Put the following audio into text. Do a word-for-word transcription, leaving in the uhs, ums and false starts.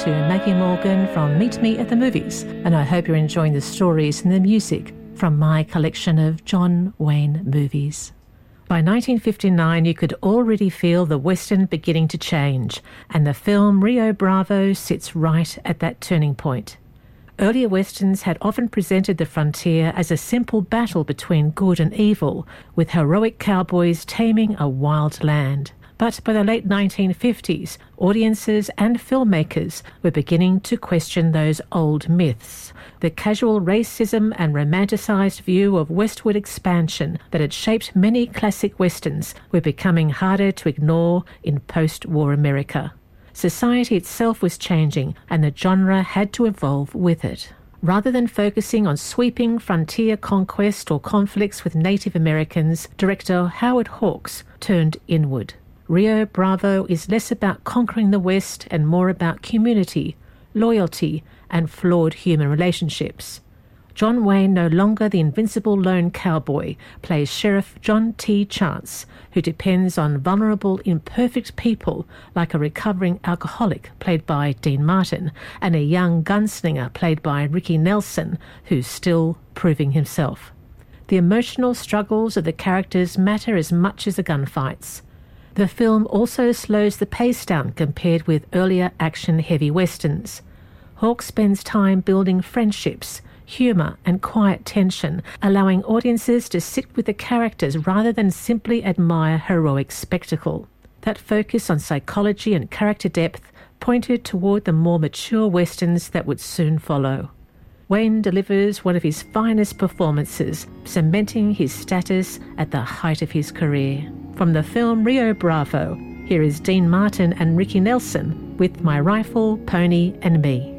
to Maggie Morgan from Meet Me at the Movies, and I hope you're enjoying the stories and the music from my collection of John Wayne movies. By nineteen fifty-nine, you could already feel the Western beginning to change, and the film Rio Bravo sits right at that turning point. Earlier Westerns had often presented the frontier as a simple battle between good and evil, with heroic cowboys taming a wild land. But by the late nineteen fifties, audiences and filmmakers were beginning to question those old myths. The casual racism and romanticised view of westward expansion that had shaped many classic westerns were becoming harder to ignore in post-war America. Society itself was changing, and the genre had to evolve with it. Rather than focusing on sweeping frontier conquest or conflicts with Native Americans, director Howard Hawks turned inward. Rio Bravo is less about conquering the West and more about community, loyalty, and flawed human relationships. John Wayne, no longer the invincible lone cowboy, plays Sheriff John T. Chance, who depends on vulnerable, imperfect people like a recovering alcoholic, played by Dean Martin, and a young gunslinger, played by Ricky Nelson, who's still proving himself. The emotional struggles of the characters matter as much as the gunfights. The film also slows the pace down compared with earlier action-heavy westerns. Hawke spends time building friendships, humour and quiet tension, allowing audiences to sit with the characters rather than simply admire heroic spectacle. That focus on psychology and character depth pointed toward the more mature westerns that would soon follow. Wayne delivers one of his finest performances, cementing his status at the height of his career. From the film Rio Bravo, here is Dean Martin and Ricky Nelson with My Rifle, Pony and Me.